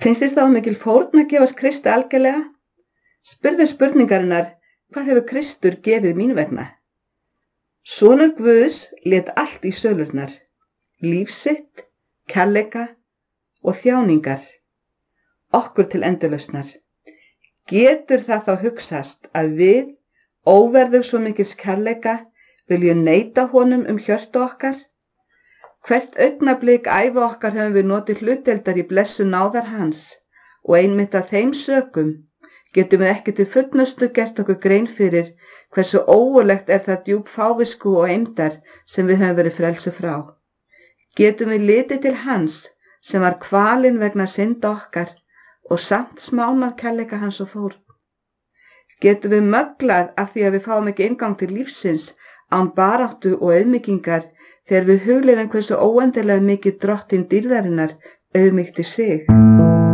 Finnst þér þá mikil fórn að gefast Kristi algjörlega? Spurðu spurningarinnar, hvað hefur Kristur gefið mín vegna? Sonur Guðs lét allt í sölurnar, líf sitt, kærleika og þjáningar, okkur til endurlausnar. Getur það þá hugsast að við, óverðug svo mikils kærleika, viljum neita honum hjörtu okkar? Hvert augnablik ævi okkar höfum við notið hlutdeildar í blessun náðar hans og einmitt af þeim sökum getum við ekki til fullnustu gert okkur grein fyrir hversu ógurlegt það djúp fávisku og eymdar sem við höfum verið frelsuð frá. Getum við litið til hans sem var kvalinn vegna synda okkar og samt smánar kærleika hans og fórn. Getum við möglað af því að við fáum ekki inngang til lífsins án baráttu og auðmýkingar þegar við hugleiðum hversu óendanlega mikið drottinn dýrðarinnar auðmýkti sig.